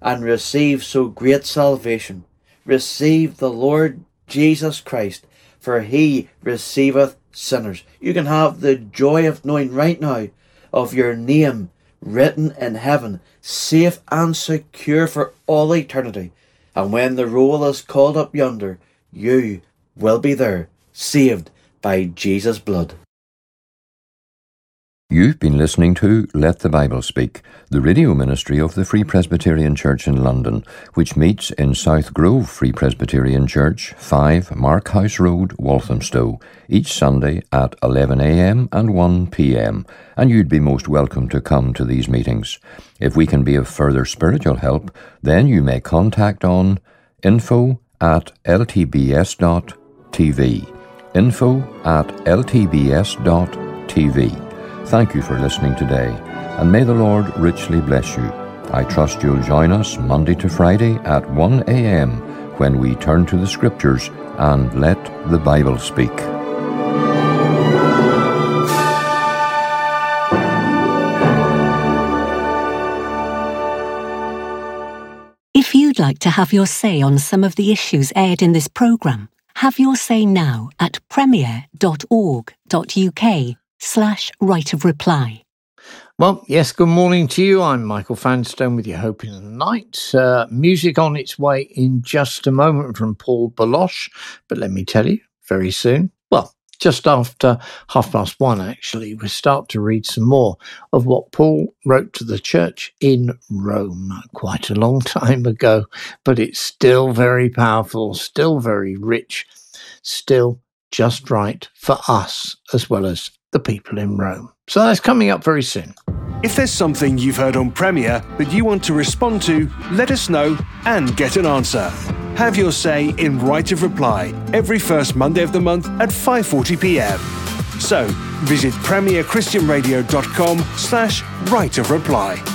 and receive so great salvation. Receive the Lord Jesus Christ, for he receiveth sinners. You can have the joy of knowing right now of your name written in heaven, safe and secure for all eternity. And when the roll is called up yonder, you will be there, saved by Jesus' blood. You've been listening to Let the Bible Speak, the radio ministry of the Free Presbyterian Church in London, which meets in South Grove Free Presbyterian Church, 5 Mark House Road, Walthamstow, each Sunday at 11 a.m. and 1 p.m, and you'd be most welcome to come to these meetings. If we can be of further spiritual help, then you may contact on info@ltbs.tv. info@ltbs.tv. Thank you for listening today, and may the Lord richly bless you. I trust you'll join us Monday to Friday at 1 a.m. when we turn to the Scriptures and let the Bible speak. If you'd like to have your say on some of the issues aired in this programme, have your say now at premier.org.uk/right of reply. Well, yes, good morning to you. I'm Michael Fanstone with your Hope in the Night. Music on its way in just a moment from Paul Baloche, but let me tell you, very soon, well, just after 1:30 actually, we start to read some more of what Paul wrote to the church in Rome quite a long time ago, but it's still very powerful, still very rich, still just right for us as well as the people in Rome. So that's coming up very soon. If there's something you've heard on Premier that you want to respond to, let us know and get an answer. Have your say in Right of Reply every first Monday of the month at 5:40 p.m. So visit premierchristianradio.com/right of reply.